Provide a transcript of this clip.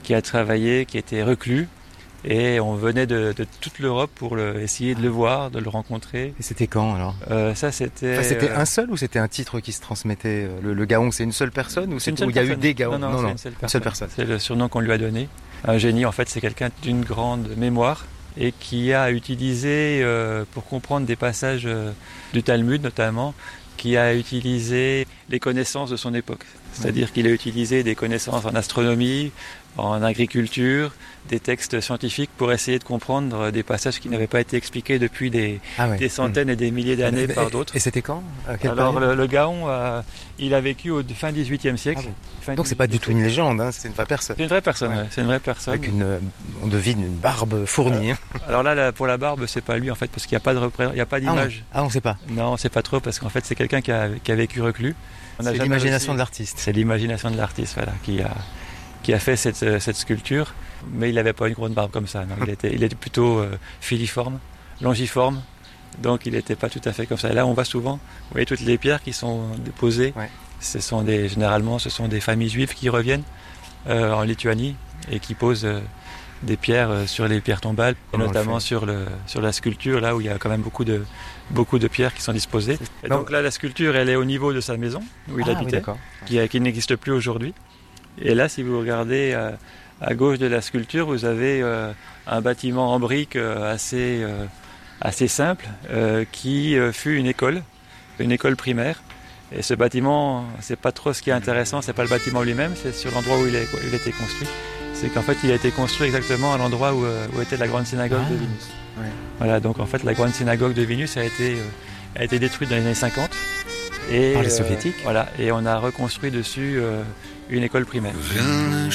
qui a travaillé, qui était reclus. Et on venait de toute l'Europe pour essayer de le voir, de le rencontrer. Et c'était quand alors Ça c'était... C'était un seul ou c'était un titre qui se transmettait le Gaon, c'est une seule personne ou il y a eu des Gaons? Non, c'est une seule personne. C'est le surnom qu'on lui a donné. Un génie, en fait, c'est quelqu'un d'une grande mémoire et qui a utilisé, pour comprendre des passages du Talmud notamment, qui a utilisé les connaissances de son époque. C'est-à-dire qu'il a utilisé des connaissances en astronomie, en agriculture, des textes scientifiques pour essayer de comprendre des passages qui n'avaient pas été expliqués depuis des centaines et des milliers d'années par d'autres. Et c'était quand? Alors le Gaon, il a vécu au fin XVIIIe siècle. Donc c'est pas du tout une légende, hein, c'est une vraie personne. C'est une vraie personne, c'est une vraie personne. Avec on devine une barbe fournie. Alors là, pour la barbe, c'est pas lui en fait, parce qu'il n'y a pas il y a pas d'image. On sait pas. Non, on sait pas trop, parce qu'en fait c'est quelqu'un qui a vécu reclus. C'est l'imagination de l'artiste. C'est l'imagination de l'artiste, voilà, qui a fait cette sculpture, mais il n'avait pas une grande barbe comme ça. Non. Il était plutôt filiforme, longiforme, donc il n'était pas tout à fait comme ça. Et là, on voit souvent, vous voyez toutes les pierres qui sont déposées. Ouais. Généralement, ce sont des familles juives qui reviennent en Lituanie et qui posent des pierres sur les pierres tombales, et notamment sur la sculpture, là où il y a quand même beaucoup de pierres qui sont disposées. Et donc là, la sculpture, elle est au niveau de sa maison, où il habitait, qui n'existe plus aujourd'hui. Et là, si vous regardez à gauche de la sculpture, vous avez un bâtiment en briques assez simple, qui fut une école primaire. Et ce bâtiment, c'est pas trop ce qui est intéressant, c'est pas le bâtiment lui-même, c'est sur l'endroit où il a été construit. C'est qu'en fait, il a été construit exactement à l'endroit où était la grande synagogue de Vilnius. Ouais. Voilà, donc en fait, la grande synagogue de Vilnius a été détruite dans les années 50. Par les soviétiques. Voilà, et on a reconstruit dessus une école primaire.